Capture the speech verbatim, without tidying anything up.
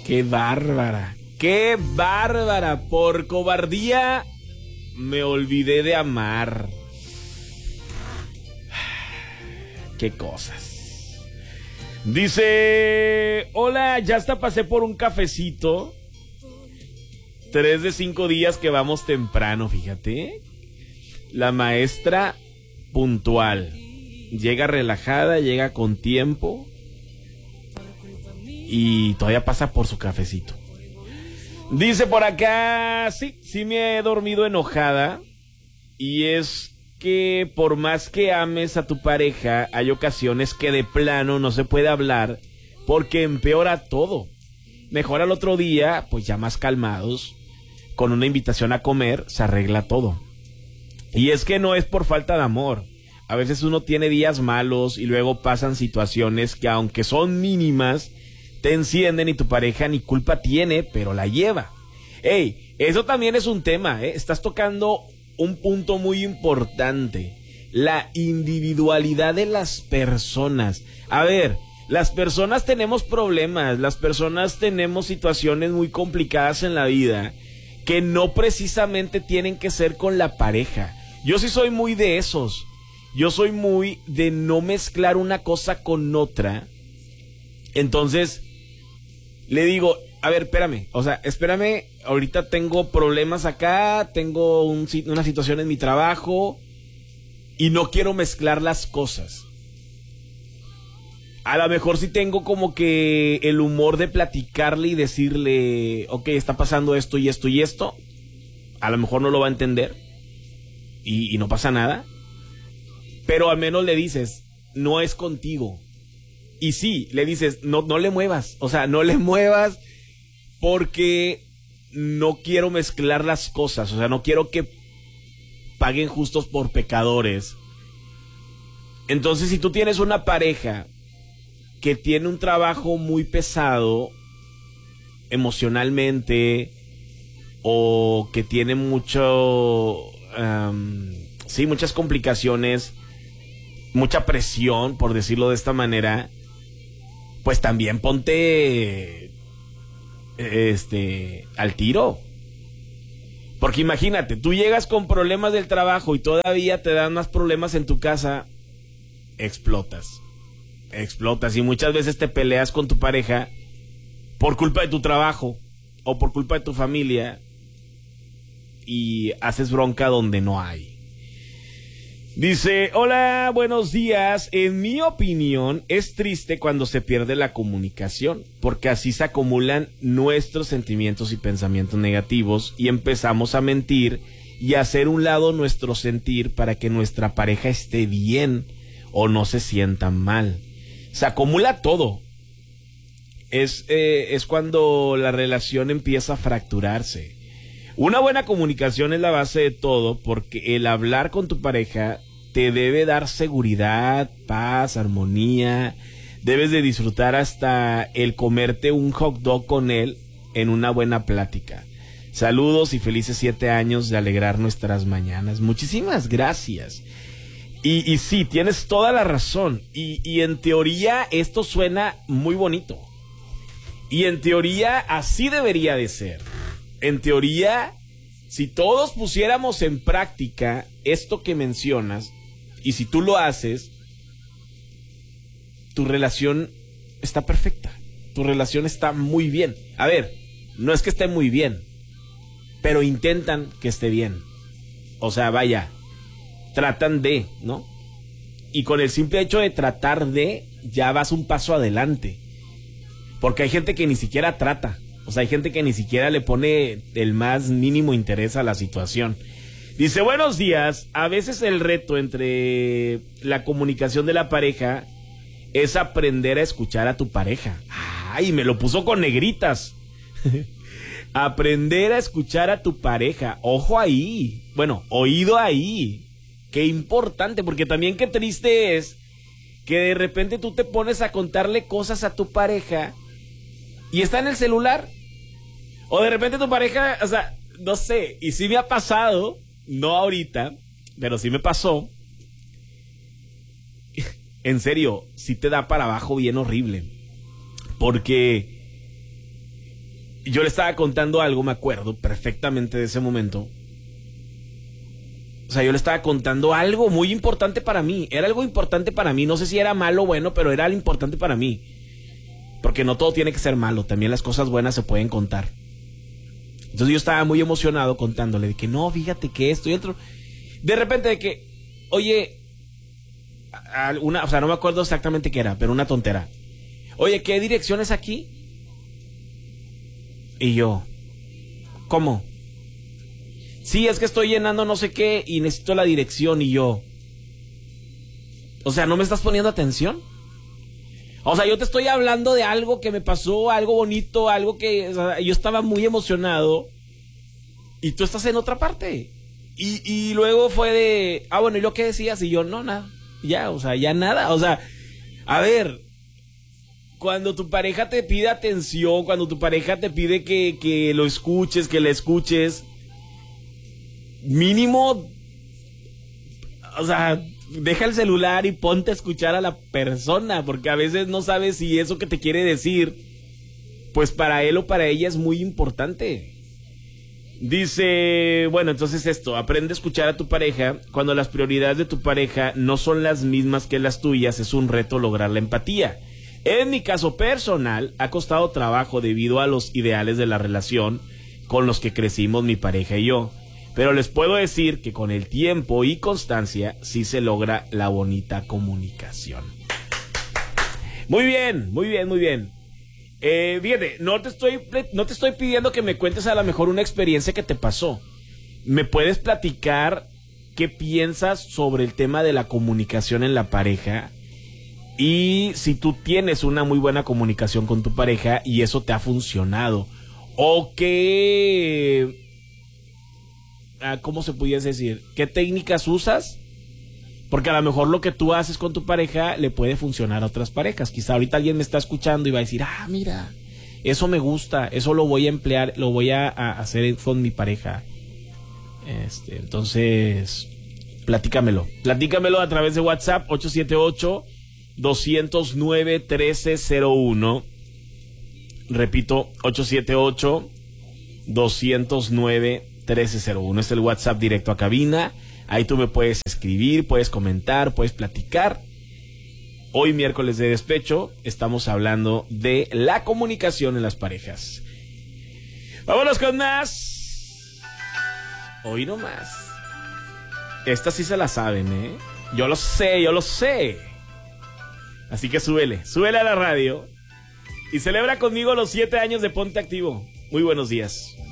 Qué bárbara, qué bárbara. Por cobardía me olvidé de amar. Qué cosas. Dice, hola, ya hasta pasé por un cafecito. Tres de cinco días que vamos temprano, fíjate. La maestra puntual. Llega relajada, llega con tiempo. Y todavía pasa por su cafecito. Dice por acá, sí, sí me he dormido enojada. Y es que por más que ames a tu pareja, hay ocasiones que de plano no se puede hablar porque empeora todo. Mejor al otro día, pues ya más calmados, con una invitación a comer, se arregla todo. Y es que no es por falta de amor. A veces uno tiene días malos y luego pasan situaciones que aunque son mínimas, te encienden y tu pareja ni culpa tiene, pero la lleva. Ey, eso también es un tema, ¿eh? Estás tocando un punto muy importante. La individualidad de las personas. A ver, las personas tenemos problemas, las personas tenemos situaciones muy complicadas en la vida que no precisamente tienen que ser con la pareja. Yo sí soy muy de esos. Yo soy muy de no mezclar una cosa con otra. Entonces, le digo, a ver, espérame, o sea, espérame, ahorita tengo problemas acá, tengo un, una situación en mi trabajo y no quiero mezclar las cosas. A lo mejor sí tengo como que el humor de platicarle y decirle, ok, está pasando esto y esto y esto. A lo mejor no lo va a entender y, y no pasa nada. Pero al menos le dices, no es contigo. Y sí, le dices, no, no le muevas, o sea, no le muevas porque no quiero mezclar las cosas, o sea, no quiero que paguen justos por pecadores. Entonces, si tú tienes una pareja que tiene un trabajo muy pesado emocionalmente o que tiene mucho, um, sí, muchas complicaciones, mucha presión, por decirlo de esta manera, pues también ponte este al tiro. Porque imagínate, tú llegas con problemas del trabajo y todavía te dan más problemas en tu casa, explotas. Explotas y muchas veces te peleas con tu pareja por culpa de tu trabajo o por culpa de tu familia y haces bronca donde no hay. Dice, hola, buenos días. En mi opinión, es triste cuando se pierde la comunicación, porque así se acumulan nuestros sentimientos y pensamientos negativos y empezamos a mentir y a hacer un lado nuestro sentir para que nuestra pareja esté bien o no se sienta mal. Se acumula todo. Es, eh, es cuando la relación empieza a fracturarse. Una buena comunicación es la base de todo, porque el hablar con tu pareja te debe dar seguridad, paz, armonía. Debes de disfrutar hasta el comerte un hot dog con él en una buena plática. Saludos y felices siete años de alegrar nuestras mañanas. Muchísimas gracias. Y, y sí, tienes toda la razón. Y, y en teoría esto suena muy bonito. Y en teoría así debería de ser. En teoría, si todos pusiéramos en práctica esto que mencionas, y si tú lo haces, tu relación está perfecta. Tu relación está muy bien. A ver, no es que esté muy bien, pero intentan que esté bien. O sea, vaya, tratan de, ¿no? Y con el simple hecho de tratar de, ya vas un paso adelante. Porque hay gente que ni siquiera trata. O sea, hay gente que ni siquiera le pone el más mínimo interés a la situación. Dice, buenos días. A veces el reto entre la comunicación de la pareja es aprender a escuchar a tu pareja. Ay, me lo puso con negritas. Aprender a escuchar a tu pareja. Ojo ahí. Bueno, oído ahí. Qué importante, porque también qué triste es que de repente tú te pones a contarle cosas a tu pareja y está en el celular. O de repente tu pareja, o sea, no sé, y sí me ha pasado, no ahorita, pero sí me pasó. En serio, sí te da para abajo bien horrible. Porque yo le estaba contando algo, me acuerdo perfectamente de ese momento. O sea, yo le estaba contando algo muy importante para mí. Era algo importante para mí. No sé si era malo o bueno, pero era algo importante para mí. Porque no todo tiene que ser malo. También las cosas buenas se pueden contar. Entonces yo estaba muy emocionado contándole de que no, fíjate que esto y otro. De repente de que, oye, una, o sea, no me acuerdo exactamente qué era, pero una tontera. Oye, ¿qué dirección es aquí? Y yo, ¿cómo? Sí, es que estoy llenando no sé qué y necesito la dirección. Y yo, o sea, ¿no me estás poniendo atención? O sea, yo te estoy hablando de algo que me pasó, algo bonito, algo que, o sea, yo estaba muy emocionado y tú estás en otra parte. Y, y luego fue de, ah, bueno, ¿y lo que decías? Y yo, no, nada, ya, o sea, ya nada. O sea, a ver, cuando tu pareja te pide atención, cuando tu pareja te pide que, que lo escuches, que le escuches, mínimo, o sea, deja el celular y ponte a escuchar a la persona, porque a veces no sabes si eso que te quiere decir, pues para él o para ella es muy importante. Dice, bueno, entonces esto, aprende a escuchar a tu pareja. Cuando las prioridades de tu pareja no son las mismas que las tuyas, es un reto lograr la empatía. En mi caso personal, ha costado trabajo debido a los ideales de la relación con los que crecimos mi pareja y yo. Pero les puedo decir que con el tiempo y constancia sí se logra la bonita comunicación. Muy bien, muy bien, muy bien. Eh, fíjate, no te estoy, no te estoy pidiendo que me cuentes a lo mejor una experiencia que te pasó. ¿Me puedes platicar qué piensas sobre el tema de la comunicación en la pareja? Y si tú tienes una muy buena comunicación con tu pareja y eso te ha funcionado. O qué... ¿Cómo se pudiese decir? ¿Qué técnicas usas? Porque a lo mejor lo que tú haces con tu pareja le puede funcionar a otras parejas. Quizá ahorita alguien me está escuchando y va a decir, ah, mira, eso me gusta, eso lo voy a emplear, lo voy a, a hacer con mi pareja. Este, entonces, platícamelo. Platícamelo a través de WhatsApp, ocho siete ocho, dos cero nueve, uno tres cero uno. Repito, ocho siete ocho, dos cero nueve, trece cero uno. Es el WhatsApp directo a cabina. Ahí tú me puedes escribir, puedes comentar, puedes platicar. Hoy miércoles de despecho estamos hablando de la comunicación en las parejas. Vámonos con más. Hoy no más. Estas sí se la saben, ¿eh? Yo lo sé, yo lo sé. Así que súbele, súbele a la radio y celebra conmigo los siete años de Ponte Activo. Muy buenos días.